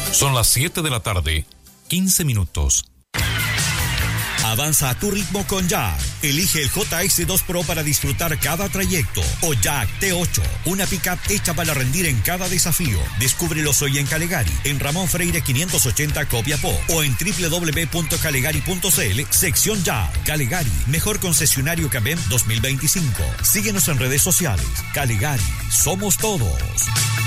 Son las 7 de la tarde, 15 minutos. Avanza a tu ritmo con Jack. Elige el JS2 Pro para disfrutar cada trayecto. O Jack T8, una pickup hecha para rendir en cada desafío. Descúbrelos hoy en Calegari, en Ramón Freire 580 Copiapó, o en www.calegari.cl, sección Jack. Calegari, mejor concesionario CABEM 2025. Síguenos en redes sociales. Calegari, somos todos.